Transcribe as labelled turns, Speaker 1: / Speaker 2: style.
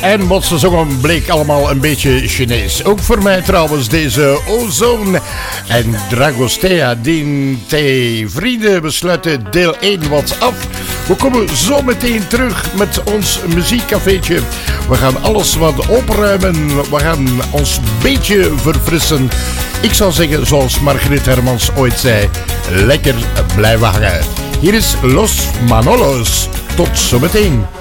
Speaker 1: En wat ze zongen bleek allemaal een beetje Chinees. Ook voor mij trouwens deze Ozone en Dragostea. Die vrienden, we sluiten deel 1 wat af. We komen zo meteen terug met ons muziekcafeetje. We gaan alles wat opruimen. We gaan ons een beetje verfrissen. Ik zou zeggen, zoals Margriet Hermans ooit zei, lekker blijven hangen. Hier is Los Manolos. Tot zometeen.